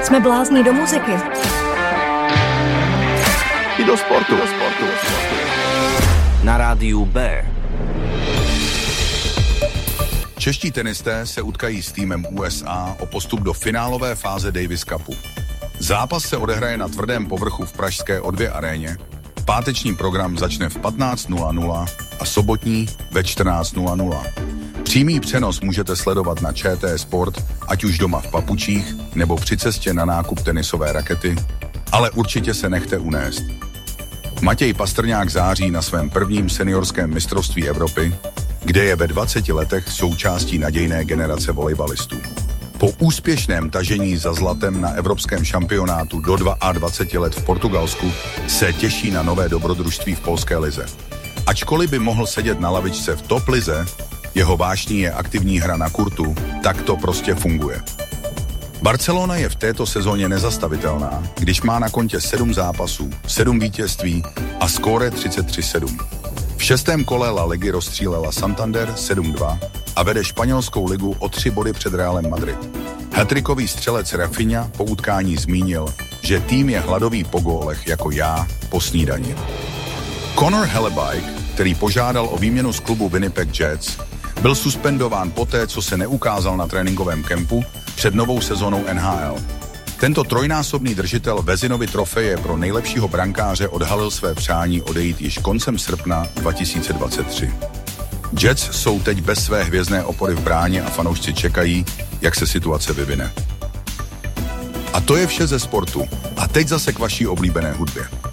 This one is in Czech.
Jsme blázní do muziky. I do sportu. Na rádiu B. Čeští tenisté se utkají s týmem USA o postup do finálové fáze Davis Cupu. Zápas se odehraje na tvrdém povrchu v pražské O2 aréně. Páteční program začne v 15:00 a sobotní ve 14:00. Přímý přenos můžete sledovat na ČT Sport, ať už doma v papučích nebo při cestě na nákup tenisové rakety, ale určitě se nechte unést. Matěj Pastrňák září na svém prvním seniorském mistrovství Evropy, kde je ve 20 letech součástí nadějné generace volejbalistů. Po úspěšném tažení za zlatem na evropském šampionátu do 22 let v Portugalsku se těší na nové dobrodružství v polské lize. Ačkoliv by mohl sedět na lavičce v top lize, jeho vášní je aktivní hra na kurtu, tak to prostě funguje. Barcelona je v této sezóně nezastavitelná, když má na kontě 7 zápasů, 7 vítězství a skóre 33-7. V 6. kole La Ligy rozstřílela Santander 7-2 a vede španělskou ligu o 3 body před Realem Madrid. Hattrickový střelec Rafinha po utkání zmínil, že tým je hladový po gólech jako já po snídani. Connor Hellebuyck, který požádal o výměnu z klubu Winnipeg Jets, byl suspendován poté, co se neukázal na tréninkovém kempu před novou sezónou NHL. Tento trojnásobný držitel Vezinovy trofeje pro nejlepšího brankáře odhalil své přání odejít již koncem srpna 2023. Jets jsou teď bez své hvězdné opory v bráně a fanoušci čekají, jak se situace vyvine. A to je vše ze sportu. A teď zase k vaší oblíbené hudbě.